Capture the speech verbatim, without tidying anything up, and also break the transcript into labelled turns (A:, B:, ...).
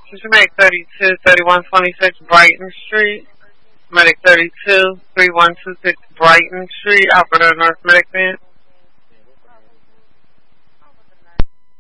A: Did you make thirty-two, thirty-one twenty-six Brighton Street? Medic thirty-two, three one two six Brighton Street, operator North Medic Van.